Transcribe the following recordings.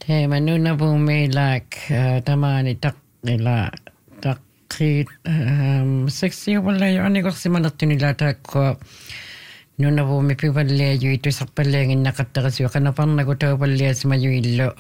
manuna bumilak tamani takila takit seksi wala ani ko simanat nila takko nuna bumi pipalle yuitu sakpalengin nakatakas kana panna ko tawalle simayuillo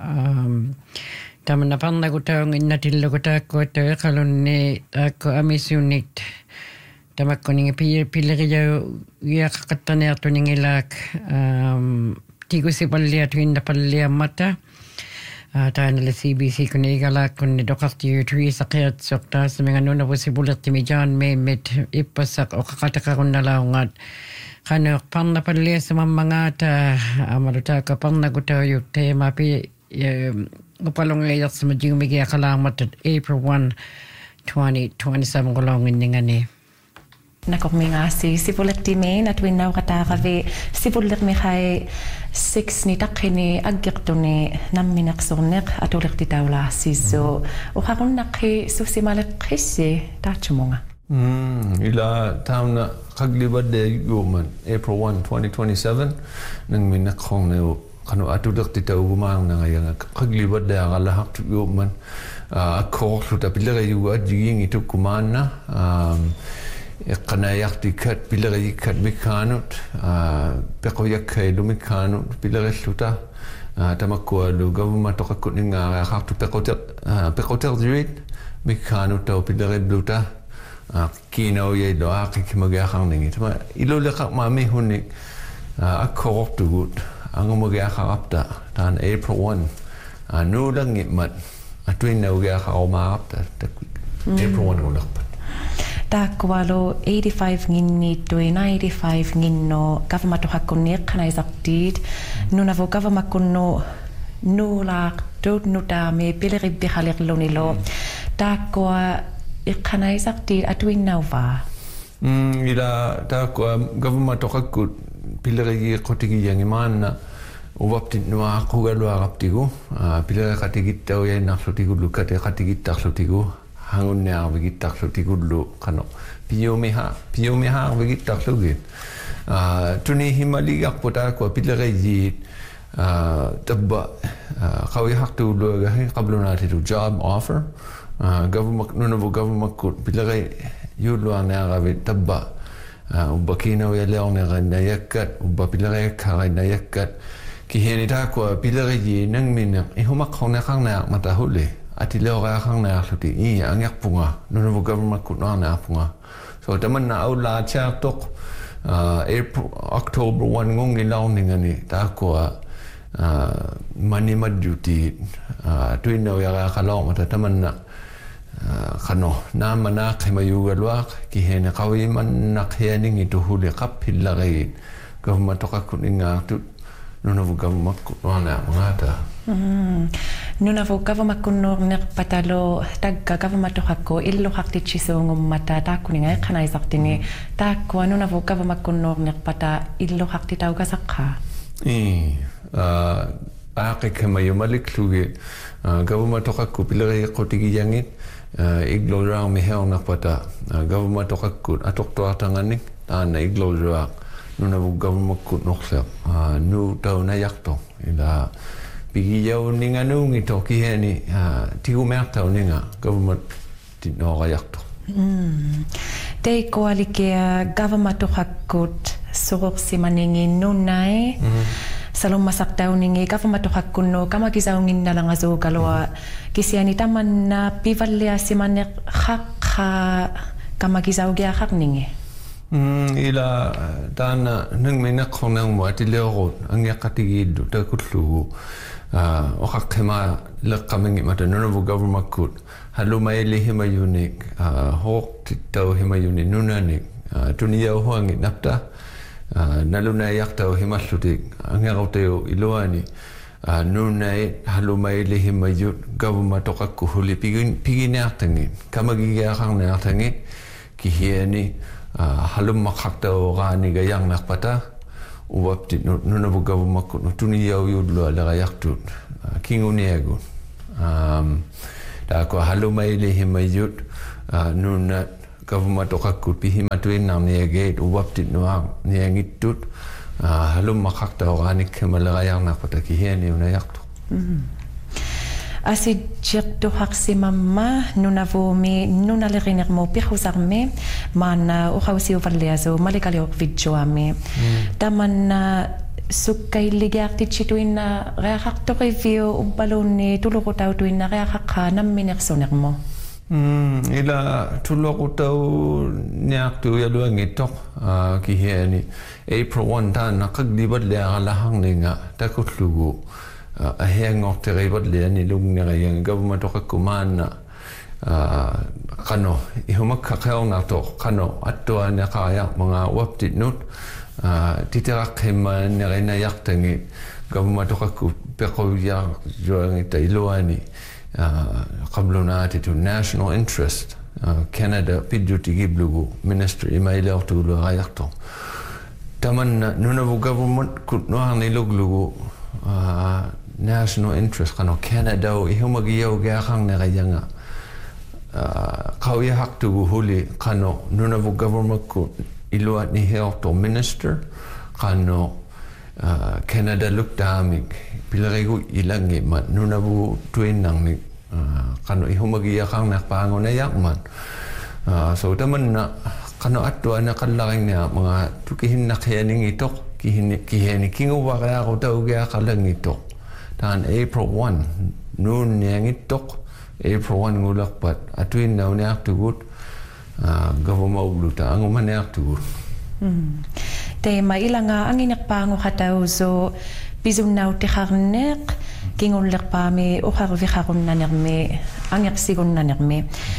tamana panna ko tawngin natillo ko takko kalonni takko amisunit tamakko ningi piliriya yakakatane ato ningilak tigo si palia tuinda palia mata taana le CBC kuni galak kuni dokati tui sakit sokta semengano na si bulat timijan me met ipasak o kakataka kun nalaungat kano panna palia sama mangata amaruta ka panna gutayo tema pi upalong ayat sama jumigi akalang mata April 1 2027 golongin ningani Nakominga si sipulit me na tuwin na katakavi sipulit me kay 6 ni takini agirto ni naminak sornek atulik ti tawla si so ukakon nakhi susimalik kisi tachumonga ila tamna kaglibad de yuman April 1 2027 nang minak kong ne kanu atulik ti tawumang na ngayang kaglibad de agalahak yuman akor suta pilere yuwa jiging itu kumana qanayak dikat pilari kat mikanut pekoyak kai lumikanut pilari luta tamakwa lu government tokakut ninga haktu pekotek dirit mikanut tau pilari luta kino ye doa kimaga khang ningi tama ilo lekak mami hunik akorok tugut angomaga khapta tan April 1 nu langit mat atwin na uga khawma apta April 1 golak Takwalo 85 nginni to 95 nginno government hakkunni kanaisaqtiit nunavo government kunno nula tot nutame pileribbi khaliqlunilo takwa ikanaisaqti atwinnauva ila takwa government hakkut pilerigi qotigi yangimanna ubapti nuwa qugalu agaptigu piler qatigittaw yanaqlutigu lukate qatigittaqlutigu hangun nya begitak so tigullu kano piomeha begitak so git tuni himaliga pota ko pilere yit tabba qawi haqtu lo ga qabluna tu job offer government government ko pilere yulu ana ga tabba ubakina ya leon ga yakat ubapilere ka ga yakat ki henita ko pilere yi nang min huma khona khangna mata hule atilo ga khang na hluti I angyak punga nuno government ku na punga so taman na aula cha tok April October 1 ngong ilaw ningani ta ko mani maduty tuino ya khalo mata taman na khano na mana khimayu galwa ki hena qawi man na khyaning itu hule qap hillagi government ka kuninga tu nuno government ku na ngata Nuna vo government kunno nek patalo tagga government hakko illo hakti chisongum mata ta kuninga kanaisaqtini ta ko nuna vo government kunno nek pata illo hakti tauga sakha aqi kama yumalik luge government hakko pilari qotigi yangit iglo rang mi heong nak pata government hakko atok to atangani ana iglo ra nuna vo government kunno khla nu tau na yakto ila bigi yau ninga nungi toki heni tigu merta ninga government tino gayakto Te ko alike government hakkut sorok simaningi nunai salom masakta uningi government hakkunno kama kisaungin na lang azo kalwa kisiani taman na pivalle simanek hakha kama kisaugia hakningi ila tana nung mina khonang mo atilero ang yakatigi du ta kutlu o khakema laqamingi mata nuno government kut halumai le hima unique hok titaw hima unique nunani tuniya hoangi napta naluna yakta hima sutik ang yakoteo iloani nunai halumai le hima government tokku huli pigin yaktangi kamagi yakang yaktangi kihiani halum makhakta gani gayang nakpata ubapti nuna bugabu makut tuni yau yudlo ala yaktut kinguniagu ta ko halumai le himayut nuna government okakut pihimatwin nam niage ubapti nuang niangitut halum makhakta gani kemala gayang nakpata kiheni una yaktut Asidjek dohaksi mamma nunavomi nunalerinermo pihusarme mana uhausi uvalleaso malikaliok vidjoame. Taman sukkailligiarti chituina reaqartorivio ubbaluni tulurutautuina reaqaqqa namminersonermo. Ila tulurutau niaqtu yaluangitok kihiani April 1 taana qagdibat leaqalahangninga takutlugu ahengorteribat leani lungneriang government oqakkumaanna qano ihumakkaqeornarto qano attuana qaaya mga waptitnut titeraqhimma nerinayartangi government oqakku peqoya joangi tailuani qablunati to national interest Canada pidjutigiblugu ministry imaileortugulu qayarto tamanna nunavu government kutnuarni luglugu national interest qano Canada ihumagiyau gaaqarnerayanga qawiyahaqtugu huli qano nunavu government ku iluatni heorto minister qano Canada luktaamik pilarigu ilangi mat nunavu tuinangni qano ihumagiyaqarnerpaangunayaqman so tamanna qano attuana qallaringnia mga tukihinnaqhianingitoq kihini kinguwaqaaqu taugiaqalangitoq taan April 1 nuunniangittoq April 1 ngulaqpat atuinnauniartugut gavamaugluta angumaniartugut tema ilanga anginerpaangu hatauso pisumnautiqarneq kingullerpaami uqarviqarunnanermi angersigunnanermi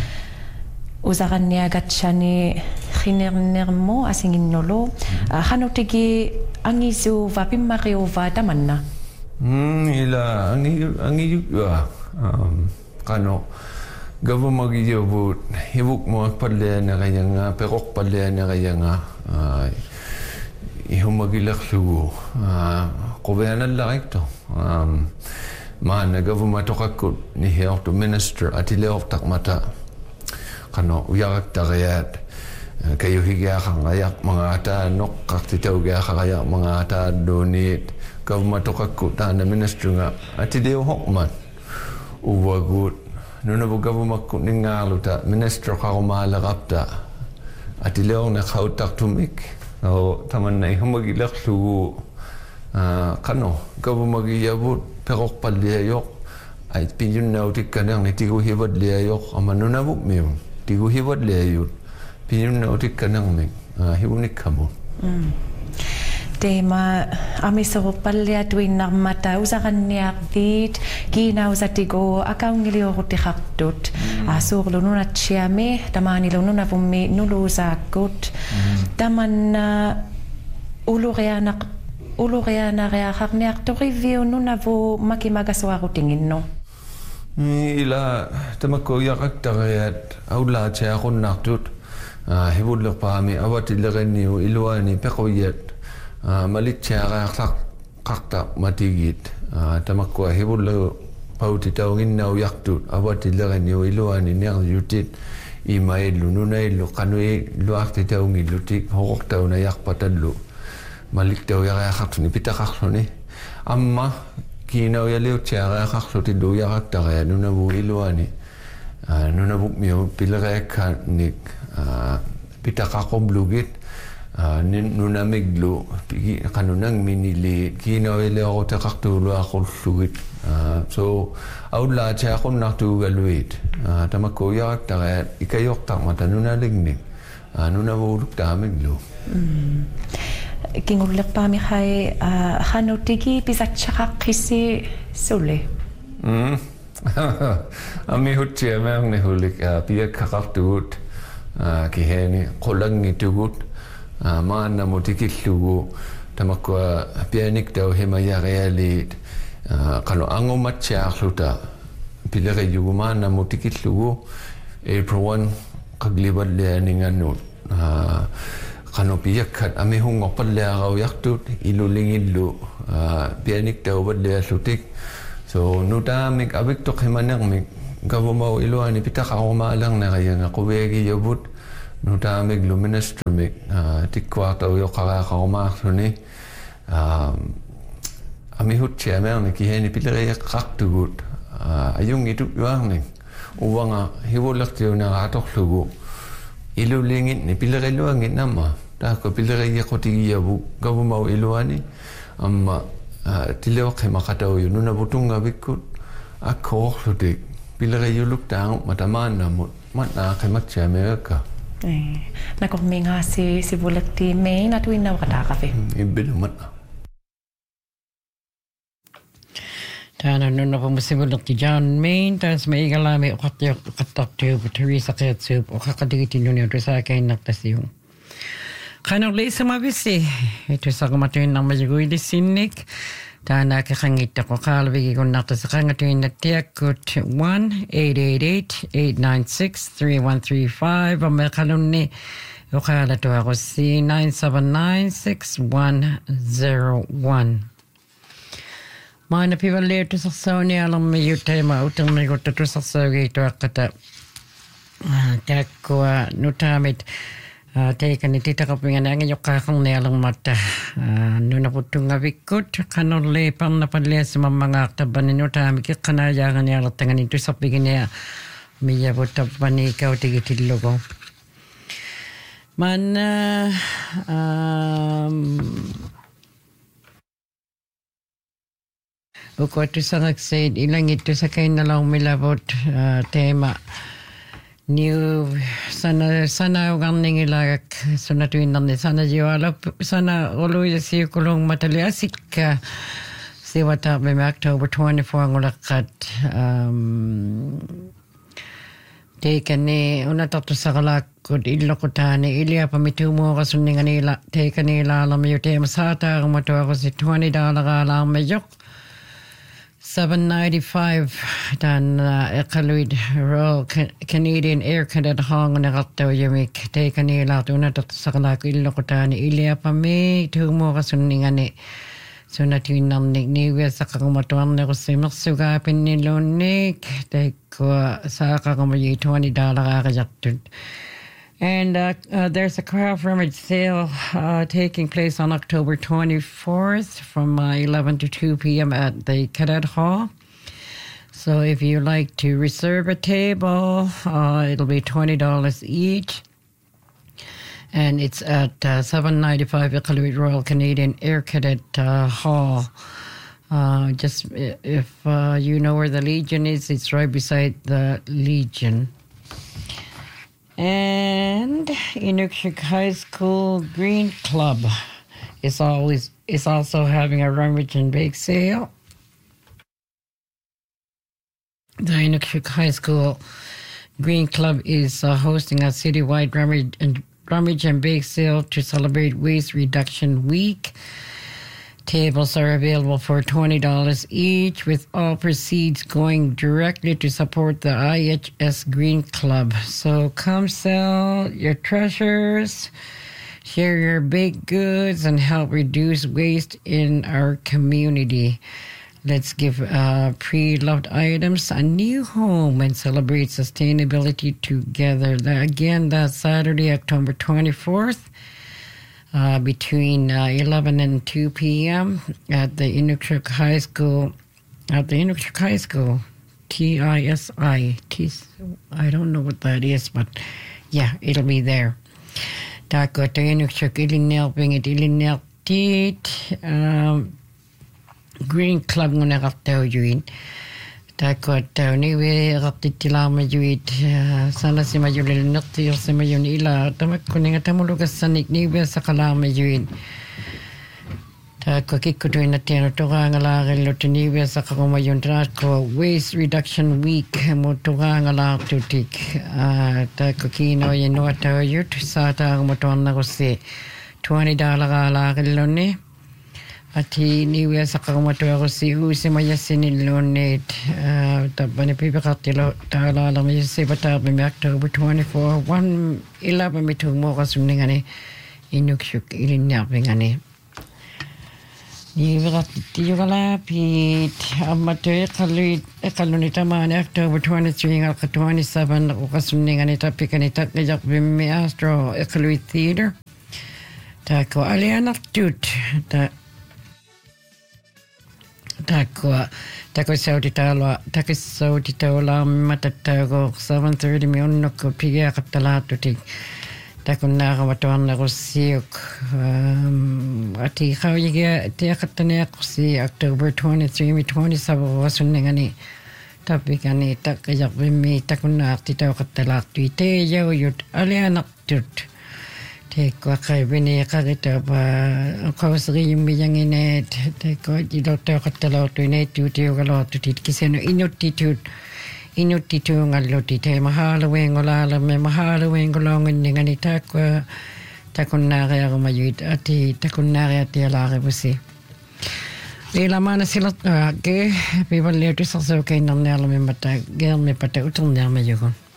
usaranniagatshani khinernermo asinginnolo hanotigi angisu vapimmariuva tamanna ila angi qano gavamagiyobut hibuk mo palleanaqayanga peqoq palleanaqayanga ihumagilaqlugu qubeanallaqikto maana gavamatoqakkut nihiortu minister atileortaqmata qano uyaqaktariat kayuhigiaqaqayaq mangata noqqartitaugiaqaqayaq mangata donit gavamatoqakkut taana ministeringa atileohoqmat uwagut nunavu gavamakkut ninngaaluta minister qarumaaleqapta atileorne qautartumik tamanna ihumagilaqlugu qano gavamagiyabut peqoqpalliayoq ait pinjunnautikkanerni tiguhivatliayoq amanunavuk miun tiguhivatliayut pinjunnautikkanermik hiunikkamut tema amisoruppalliatuinnarmata usaranniartiit kiinausatigo akaungiliorutiqartut asuurlununatsiami tamaanilununavummi nuluusaakkut tamanna uluqianaqarniartoriviu nunavu makimagasuarutinginno ila tamakko yaqaktariat aulaatiaqunnaartut hibullerpaami avatileqinniu iluani pequyat malitsiaqaaqta matigit tamakko hibulle pautitauginnaujartut avatileqinniu iluani nerjutit imaillu nunaillu qanui luartitaungillutik hoqortaunajaqpatallu maliktaujaraqartuni pitaqarluni amma kiinaujalliutsiaqaqarluti lujaqaktarea nunavu iluani nunavuk miu pilereakkanik pitaqaqomlugit nunamiglu qanunang minili kiinaujalliorutaqartuuluaqullugut so aullaatiaqunnartuugaluit tamakko ujaqaktarea ikayortarmata nunalignik nunavuuluktaamiglu kingullerpaami hai hanutigi pisatchaqaqqisi sulle ami huttiameerni hulik piakkaqartugut kiheni qulangitugut maanna mutikillugu tamakko pianiktau himayarialiit qalo angumatsiaarluta pileriyugu maanna mutikillugu April 1 qagliballianingannut qano piyakkat ami hungorpalliaqaujaqtut ilulingillu pianiktauballiallutik so nutamik aviktoq himanermik gavamau iluani pitaqarumaalernerayanga quviagiyabut nutamik lu ministermik tikkuartaujoqaraaqarumaarluni ami huttiameerni kiheni pileriaqqartugut ayung itu yuang uwanga hiwolak tio na atok lugu ilu lingit ni pilare luangit nama ta ko pilare ya kotigi ya bu gabu mau iluani amma tileo khema katau yu nuna butunga bikut akho lude pilare yuluk tang matamana matna khemak chameka na ko minga si bulakti me na tuin na wakata kafe ibelu matna Tana nuna pa musibulok ti John Main, tas may igalami o katak tube, Teresa Ketsup, o kakadigitin yun yung sa akin naktas yung. Kanang lay sa mabisi, ito sa kumatuin ng majugoy di sinik, tana kakangit ako kalabigi kong naktas sa kangatuin na tiyakot 1-888-896-3135, ang may kalun ni, o kalato ako si 979-6101. Mana piva leer tusak sauni alam me yutay ma utang me gota tusak saugi to akata takwa nutamit teikan ni tita kapingan ang yokakang ne alang mata nuna putung avikut kanon le pang napadle sa mga aktaban ni nutamit kikanayagan ni alatangan ito sa pigin niya miya butapan ni ikaw tigitilogo mana Uko ito sa nagsaid, ilang ito sa kayo na lang milabot tema. New, sana ugang ningilagak, sana tuwin na sana jiwala, sana uloy siya kulong mataliasik ka. Si wata may October 24 ang ulakat. Teikan ni, unatato sa kalakot, ilokotani, ilya pamitumo kasuningan nila, teikan nila alam yung tema sa ata, kumato ako si $20 alam mayok. $7.95 dan Ekaluid Royal Canadian Air Cadet Hong na kaktaw yamik tay kanila tuna sa kalako ilokotani ilya pa me tumo kasuningan ni sunatuin nam niwe sa kakumatuan na kasi maksugapin ni Lonik tay ko sa kakamayi $20 kakajaktun. And there's a craft rummage sale taking place on October 24th from 11 to 2 p.m. at the Cadet Hall. So if you like to reserve a table, it'll be $20 each. And it's at 795 Iqaluit Royal Canadian Air Cadet Hall. Just if you know where the Legion is, it's right beside the Legion. And Inukshuk High School Green Club is also having a rummage and bake sale. The Inukshuk High School Green Club is hosting a citywide rummage and bake sale to celebrate Waste Reduction Week. Tables are available for $20 each, with all proceeds going directly to support the IHS Green Club. So come sell your treasures, share your baked goods, and help reduce waste in our community. Let's give pre-loved items a new home and celebrate sustainability together. Again, that's Saturday, October 24th. Between 11 and 2 p.m. at the Inukshuk High School. TISI. I don't know what that is, but yeah, it'll be there. Tako to Inukshuk ilinelpingit Green Club nguna kaktaw yuin. Tako taw niwe kaptitilama yuit sana si mayulil nukti si mayun ila tamak kuning atamulugas sanik niwe sa kalama yuin. Tako kikutuin na tiyano tuka ngalakil lo tiniwe sa kakumayun tako Waste Reduction Week mo tuka ngalak tutik. Tako kino yun wataw yut sa taong motuan na ko si $20 kalakil lo ni. Ati niwe sa kakumato ako si Usi Mayasin Lonet. Tapos pipakatilo taalala mo si Batabi may October 24. 1:11 may tumo kasumning ani Inukshuk ilinyaping ani. Niwe katitiyo kalapit. Amato ekalunita man October 23 nga 27 ako kasumning ani tapik ani takajak bimi Astro Ekaluit Theater. Tako alianak tut. Tako sautitaula matattago 7:30 mionnokko pigiaqattalaatutik takunnaaqamatuarnerussiuk ati qauyigia tiaqattaneaqorsi October 23 27 tapikani taqqijaqvimmi takunnaartitauqattalaartui teejaujut alianartut Teikko qaibini qaritapa qawsriimmiyangineet teikko ilortauqattalortuineet tuutiugalortutit kiseno inuttituungalluti te mahaaluengolaalame mahaaluengolonganningani taakko takunnaariarumayuit ati takunnaariatialaarivusi Ilamaana silot ke pivalliutisarsuukeinnarniarlami mata geermi pata uterniarmayugun